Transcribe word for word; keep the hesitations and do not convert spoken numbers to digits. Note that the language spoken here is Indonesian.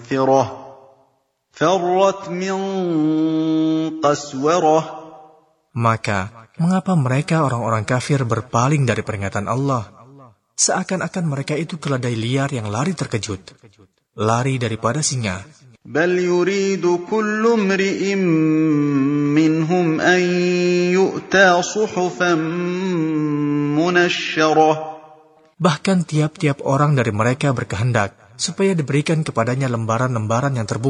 مغفرة فرت من قسورة. Maka, mengapa mereka orang-orang kafir berpaling dari peringatan Allah? Seakan-akan mereka itu keledai liar yang lari terkejut, lari daripada singa. بل يريد كل امرئ منهم أن يؤتى صحفا منشرة. Bahkan tiap-tiap orang dari mereka berkehendak supaya diberikan kepadanya lembaran-lembaran yang terbuka.